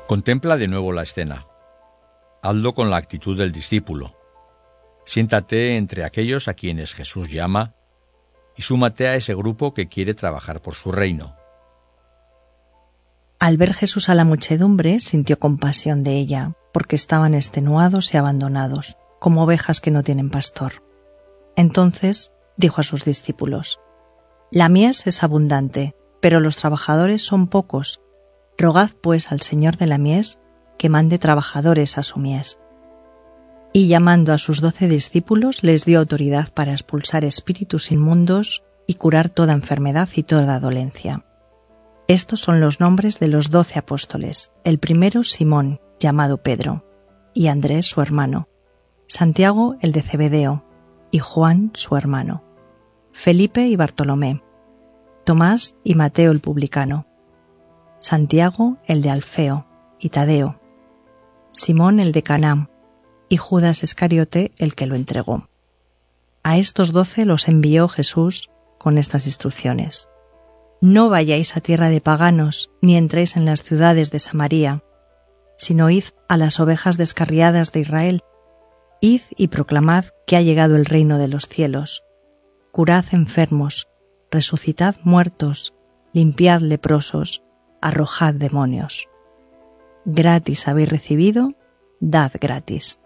Contempla de nuevo la escena. Hazlo con la actitud del discípulo. Siéntate entre aquellos a quienes Jesús llama y súmate a ese grupo que quiere trabajar por su reino. Al ver Jesús a la muchedumbre, sintió compasión de ella, porque estaban extenuados y abandonados, como ovejas que no tienen pastor. Entonces dijo a sus discípulos: La mies es abundante, pero los trabajadores son pocos. Rogad pues al Señor de la mies que mande trabajadores a su mies. Y llamando a sus 12 discípulos, les dio autoridad para expulsar espíritus inmundos y curar toda enfermedad y toda dolencia. Estos son los nombres de los 12 apóstoles. El primero, Simón, llamado Pedro, y Andrés su hermano, Santiago el de Zebedeo, y Juan su hermano, Felipe y Bartolomé, Tomás y Mateo el publicano, Santiago el de Alfeo y Tadeo, Simón el de Caná, y Judas Iscariote el que lo entregó. A estos 12 los envió Jesús con estas instrucciones: No vayáis a tierra de paganos, ni entréis en las ciudades de Samaria, sino id a las ovejas descarriadas de Israel. Id y proclamad que ha llegado el reino de los cielos. Curad enfermos, resucitad muertos, limpiad leprosos, arrojad demonios. Gratis habéis recibido, dad gratis.